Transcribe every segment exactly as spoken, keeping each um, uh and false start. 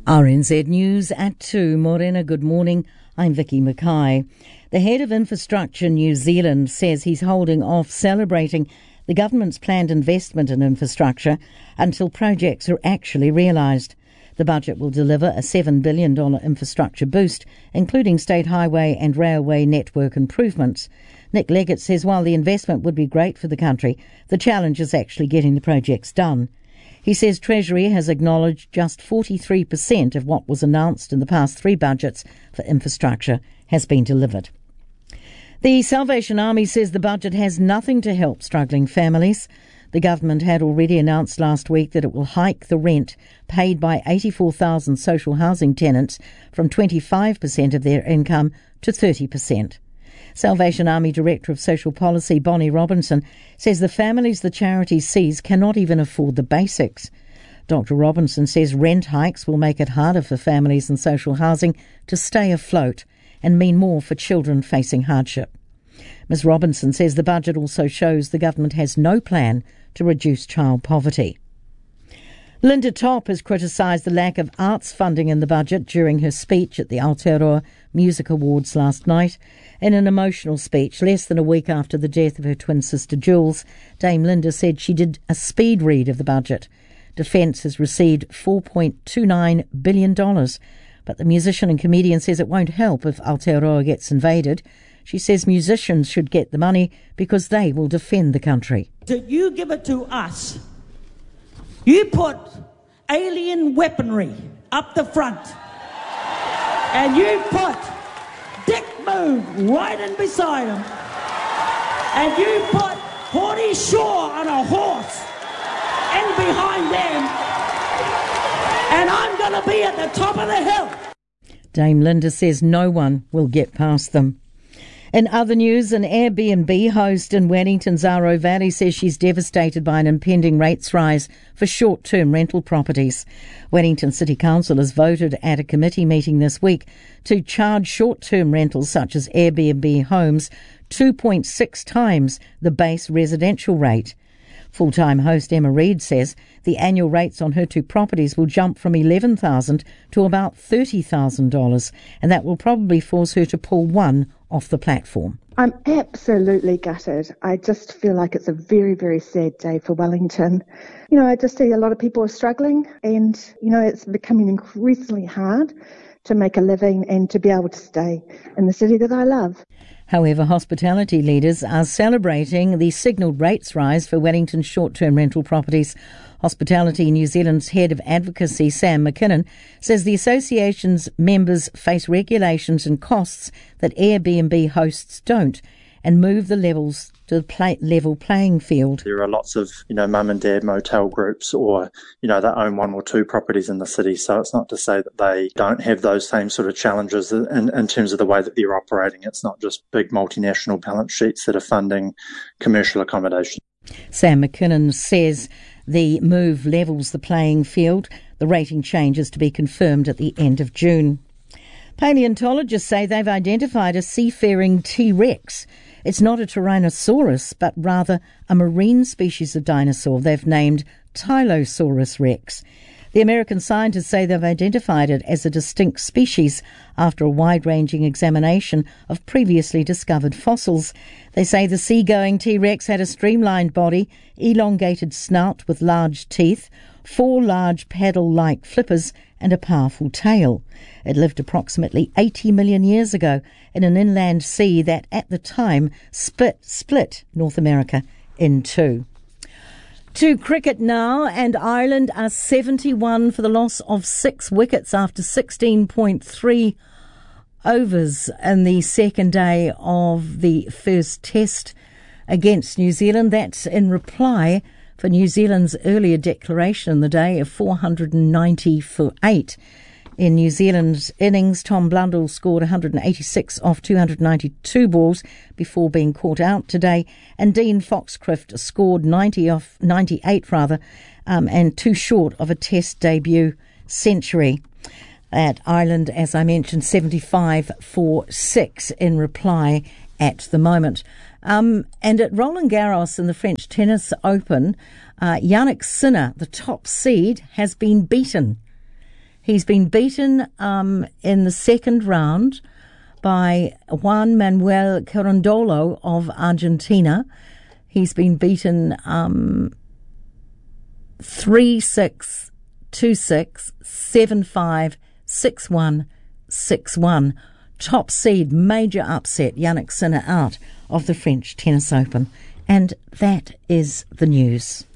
R N Z News at two. Morena, good morning. I'm Vicky Mackay. The head of Infrastructure New Zealand says he's holding off celebrating the government's planned investment in infrastructure until projects are actually realised. The budget will deliver a seven billion dollars infrastructure boost, including state highway and railway network improvements. Nick Leggett says while the investment would be great for the country, the challenge is actually getting the projects done. He says Treasury has acknowledged just forty-three percent of what was announced in the past three budgets for infrastructure has been delivered. The Salvation Army says the budget has nothing to help struggling families. The government had already announced last week that it will hike the rent paid by eighty-four thousand social housing tenants from twenty-five percent of their income to thirty percent. Salvation Army Director of Social Policy Bonnie Robinson says the families the charity sees cannot even afford the basics. Doctor Robinson says rent hikes will make it harder for families in social housing to stay afloat and mean more for children facing hardship. Ms Robinson says the budget also shows the government has no plan to reduce child poverty. Linda Topp has criticised the lack of arts funding in the budget during her speech at the Aotearoa Music Awards last night. In an emotional speech, less than a week after the death of her twin sister Jules, Dame Linda said she did a speed read of the budget. Defence has received four point two nine billion dollars, but the musician and comedian says it won't help if Aotearoa gets invaded. She says musicians should get the money because they will defend the country. Did you give it to us? You put alien weaponry up the front, and you put Dick Moon right in beside him, and you put Horty Shaw on a horse in behind them, and I'm going to be at the top of the hill. Dame Linda says no one will get past them. In other news, an Airbnb host in Wellington's Aro Valley says she's devastated by an impending rates rise for short-term rental properties. Wellington City Council has voted at a committee meeting this week to charge short-term rentals such as Airbnb homes two point six times the base residential rate. Full-time host Emma Reid says the annual rates on her two properties will jump from eleven thousand dollars to about thirty thousand dollars, and that will probably force her to pull one off the platform. I'm absolutely gutted. I just feel like it's a very, very sad day for Wellington. You know, I just see a lot of people are struggling, and, you know, it's becoming increasingly hard to make a living and to be able to stay in the city that I love. However, hospitality leaders are celebrating the signalled rates rise for Wellington's short-term rental properties. Hospitality New Zealand's head of advocacy, Sam McKinnon, says the association's members face regulations and costs that Airbnb hosts don't, and move the levels to the play, level playing field. There are lots of, you know, mum and dad motel groups, or, you know, they own one or two properties in the city. So it's not to say that they don't have those same sort of challenges in, in terms of the way that they're operating. It's not just big multinational balance sheets that are funding commercial accommodation. Sam McKinnon says the move levels the playing field. The rating change is to be confirmed at the end of June. Paleontologists say they've identified a seafaring T-Rex. It's not a Tyrannosaurus, but rather a marine species of dinosaur they've named Tylosaurus rex. The American scientists say they've identified it as a distinct species after a wide-ranging examination of previously discovered fossils. They say the seagoing T-Rex had a streamlined body, elongated snout with large teeth, four large paddle-like flippers and a powerful tail. It lived approximately eighty million years ago in an inland sea that at the time split, split North America in two. To cricket now, and Ireland are seventy-one for the loss of six wickets after sixteen point three overs in the second day of the first test against New Zealand. That's in reply for New Zealand's earlier declaration in the day of four hundred ninety for eight. In New Zealand's innings, Tom Blundell scored one hundred eighty-six off two hundred ninety-two balls before being caught out today, and Dean Foxcroft scored ninety off ninety-eight rather, um, and too short of a Test debut century. At Ireland, as I mentioned, seventy-five for six in reply at the moment. Um, and at Roland Garros in the French Tennis Open, uh, Yannick Sinner, the top seed, has been beaten. He's been beaten um, in the second round by Juan Manuel Carondolo of Argentina. He's been beaten um, three six, two six, seven five, six one, six one. Top seed, major upset, Yannick Sinner out of the French Tennis Open. And that is the news.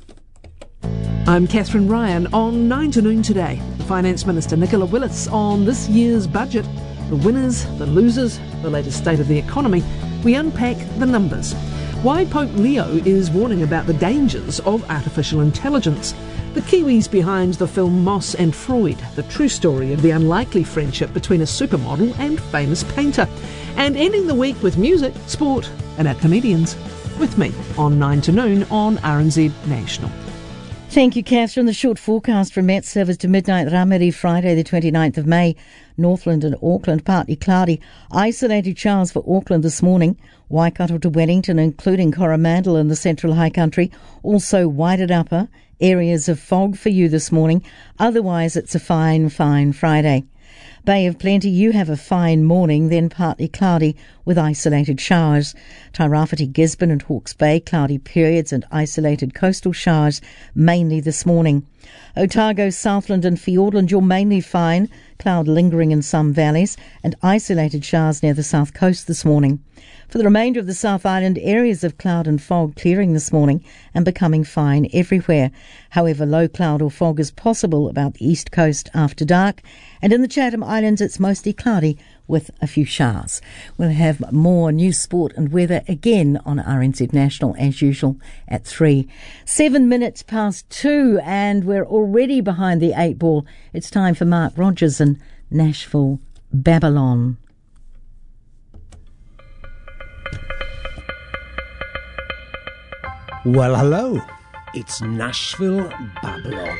I'm Catherine Ryan on nine to noon today. Finance Minister Nicola Willis on this year's budget. The winners, the losers, the latest state of the economy. We unpack the numbers. Why Pope Leo is warning about the dangers of artificial intelligence. The Kiwis behind the film Moss and Freud, the true story of the unlikely friendship between a supermodel and famous painter. And ending the week with music, sport and our comedians. With me on nine to noon on R N Z National. Thank you, Catherine. The short forecast from Met Service to midnight, Ramiri, Friday the twenty-ninth of May. Northland and Auckland, partly cloudy. Isolated showers for Auckland this morning. Waikato to Wellington, including Coromandel in the Central High Country. Also Waited Upper, areas of fog for you this morning. Otherwise, it's a fine, fine Friday. Bay of Plenty, you have a fine morning, then partly cloudy with isolated showers. Tairāwhiti, Gisborne and Hawke's Bay, cloudy periods and isolated coastal showers, mainly this morning. Otago, Southland and Fiordland, you're mainly fine, cloud lingering in some valleys, and isolated showers near the south coast this morning. For the remainder of the South Island, areas of cloud and fog clearing this morning and becoming fine everywhere. However, low cloud or fog is possible about the east coast after dark, and in the Chatham Islands it's mostly cloudy with a few showers. We'll have more news, sport and weather again on R N Z National as usual at three. Seven minutes past two and we're already behind the eight ball. It's time for Mark Rogers in Nashville, Babylon. Well, hello. It's Nashville, Babylon.